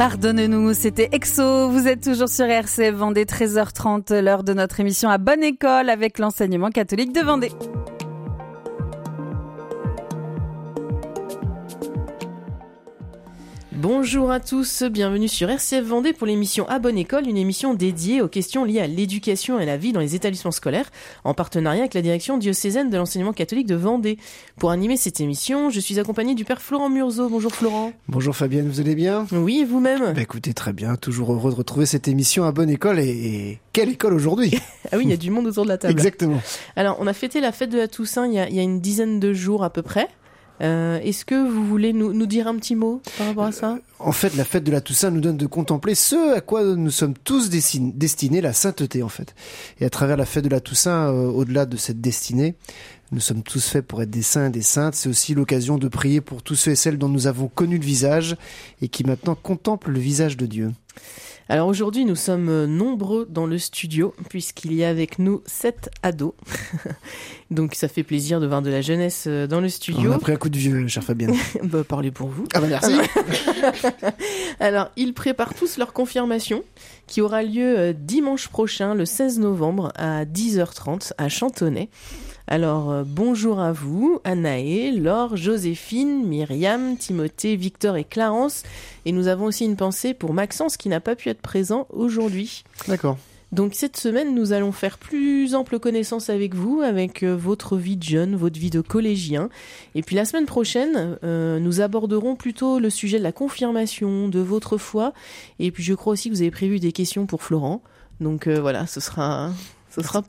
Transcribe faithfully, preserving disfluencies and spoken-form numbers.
Pardonne-nous, c'était Exo. Vous êtes toujours sur R C F Vendée, treize heures trente, l'heure de notre émission à Bonne École avec l'enseignement catholique de Vendée. Bonjour à tous, bienvenue sur R C F Vendée pour l'émission À Bonne École, une émission dédiée aux questions liées à l'éducation et à la vie dans les établissements scolaires, en partenariat avec la direction diocésaine de l'enseignement catholique de Vendée. Pour animer cette émission, je suis accompagnée du père Florent Murzeau. Bonjour Florent. Bonjour Fabienne, vous allez bien ? Oui, et vous-même ? Bah écoutez, très bien, toujours heureux de retrouver cette émission À Bonne École et, et... quelle école aujourd'hui ? Ah oui, il y a du monde autour de la table. Exactement. Alors, on a fêté la fête de la Toussaint il y a, il y a une dizaine de jours à peu près. Euh, est-ce que vous voulez nous, nous dire un petit mot par rapport à ça ? euh, En fait, la fête de la Toussaint nous donne de contempler ce à quoi nous sommes tous destin- destinés, la sainteté en fait. Et à travers la fête de la Toussaint, euh, au-delà de cette destinée, nous sommes tous faits pour être des saints et des saintes. C'est aussi l'occasion de prier pour tous ceux et celles dont nous avons connu le visage et qui maintenant contemplent le visage de Dieu. Alors aujourd'hui, nous sommes nombreux dans le studio puisqu'il y a avec nous sept ados. Donc ça fait plaisir de voir de la jeunesse dans le studio. On a pris un coup de vieux, chère Fabienne. Bah, parlez pour vous. Ah bah merci. Alors, ils préparent tous leur confirmation qui aura lieu dimanche prochain, le seize novembre à dix heures trente à Chantonnay. Alors, euh, bonjour à vous, Anaë, Laure, Joséphine, Myriam, Timothée, Victor et Clarence. Et nous avons aussi une pensée pour Maxence qui n'a pas pu être présent aujourd'hui. D'accord. Donc cette semaine, nous allons faire plus ample connaissance avec vous, avec euh, votre vie de jeune, votre vie de collégien. Et puis la semaine prochaine, euh, nous aborderons plutôt le sujet de la confirmation, de votre foi. Et puis je crois aussi que vous avez prévu des questions pour Florent. Donc euh, voilà, ce sera... Ce sera